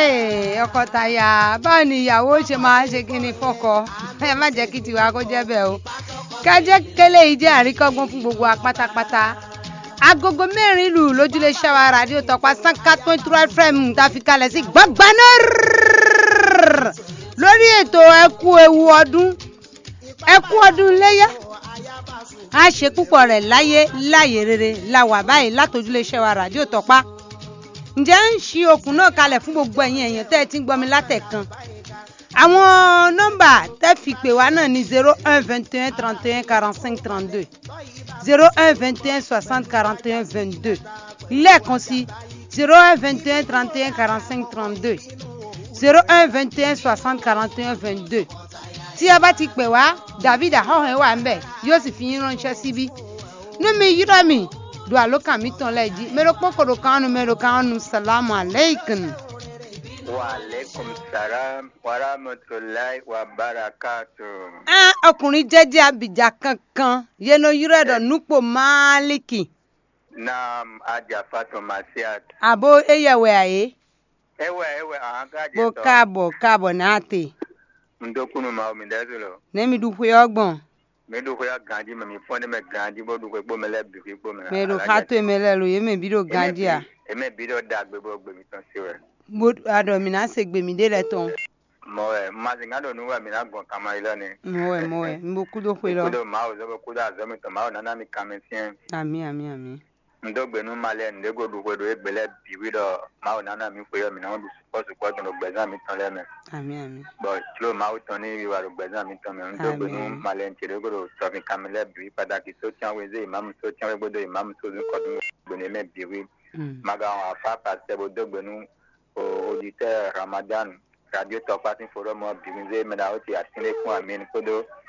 ọkọ taya báwo ni ìyàwó ṣe máa ṣe kíni fọ́kọ ẹ má jẹ́ kí tiwa kó jẹ́ bẹ́ẹ̀ o ká jẹ́ kélé yìí jẹ́ àríkọ́gbọ́n fún gbogbo wa pátápátá agogo 4 lù lójúlé ṣáwa rádíò Tọ́pá 104.3 FM tá fi kalẹ̀ sí Gbọ̀ngbọ̀nà lórí ètò ẹkú ewu ọdún léyà a ṣe púpọ̀ rẹ̀ láyé rere láwà báyìí látòjúlé ṣáwa rádíò Tọ́pá ǹjẹ́ ń ṣí okùn náà kalẹ̀ fún gbogbo ẹ̀yin èèyàn tẹ́ ẹ ti ń gbọ́ mi látẹ̀kan àwọn nọ́mbà tẹ́ fi pè wá náà ní 01 21 31 45 32 01 21 60 41 22 lẹ́ẹ̀kan sí 01 21 31 45 32 01 21 60 41 22 tí a bá ti pè wá David ahọ́hẹ́ wà ń bẹ̀ yóò sì fi yín ránṣẹ́ síbí númi yúrọ̀ mi dùn àlókà mi tán lẹ́ẹ̀dí mẹ́rọ pọ́kọ̀rọ̀ kanu salamu alaikum. Wa alaikum salam wa rahmatullahi wa barakatuh. Ọkùnrin jẹ́jẹ́ abìjà kankan yẹnu yúrẹ̀dọ̀ núpò máàlìkì. Naam Aja Fatuma Siat. Àbó eyẹ̀wẹ̀ àyè. Ẹwẹ̀ àhágájẹ̀ Bó káàbọ̀ náà tè. Ndokunu ma omi dẹ́sùlọ. Nẹ́mi dúpẹ́ ọgbọ̀n. Medo ko ya ganji me fone me ganji bo du ko gbo mele bi ko gbo mele. Medo khato emele lo ye me bido ganji a. Eme bido dagbe bo gbe mi ton siwe. Bo ado mi na se gbe mi de le ton. Mowe ma zinga do nuwa mi na gon kama ilo ni. Mowe mbo kudo ko ilo. Kudo ma o zo kudo azo mi to ma o nana mi kamensien. Ami. Ndogbe nu male ndego du ko do egbele bi wi do ma o nana mi ko yo mi na du support no gbeza mi ton le me. Ami. But lo ma o ton ni wi wa do gbeza mi ton me ndogbe nu male ntire go do so mi kamele bi padaki so tian we ze imam so tian we bodo imam so du ko du gbene me bi wi. Maga wa fa passer bo dogbe nu auditeur Ramadan Radio Tọ́pá tin forum mo bi mi ze me da o ti asile fún amen kodo